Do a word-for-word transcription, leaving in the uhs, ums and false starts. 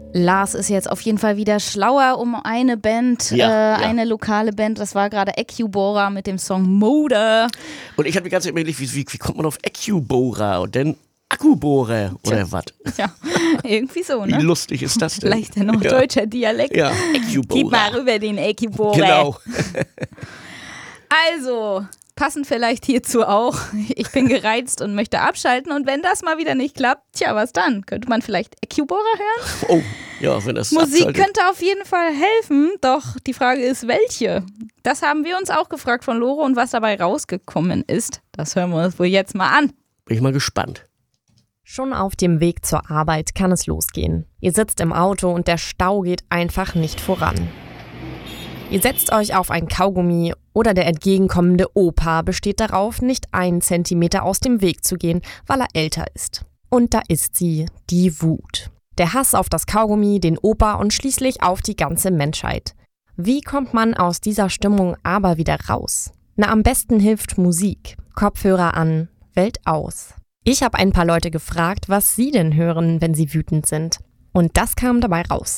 Lars ist jetzt auf jeden Fall wieder schlauer um eine Band, Ja, äh, ja. eine lokale Band. Das war gerade Ecubora mit dem Song Motor. Und ich habe die ganze Zeit überlegt, wie, wie, wie kommt man auf Ecubora und dann Akkubohrer oder was? Ja, irgendwie so, Wie ne? lustig ist das denn? Vielleicht noch ja. deutscher Dialekt. Ja, Gib Ecubora. mal rüber den Ecubora. Genau. Also, passend vielleicht hierzu auch, ich bin gereizt und möchte abschalten und wenn das mal wieder nicht klappt, tja, was dann? Könnte man vielleicht Ecubora hören? Oh, ja, wenn das Musik abschaltet. könnte auf jeden Fall helfen, doch die Frage ist, welche? Das haben wir uns auch gefragt von Lore und was dabei rausgekommen ist, das hören wir uns wohl jetzt mal an. Bin ich mal gespannt. Schon auf dem Weg zur Arbeit kann es losgehen. Ihr sitzt im Auto und der Stau geht einfach nicht voran. Ihr setzt euch auf ein Kaugummi oder der entgegenkommende Opa besteht darauf, nicht einen Zentimeter aus dem Weg zu gehen, weil er älter ist. Und da ist sie, die Wut. Der Hass auf das Kaugummi, den Opa und schließlich auf die ganze Menschheit. Wie kommt man aus dieser Stimmung aber wieder raus? Na, am besten hilft Musik. Kopfhörer an, Welt aus. Ich habe ein paar Leute gefragt, was sie denn hören, wenn sie wütend sind. Und das kam dabei raus.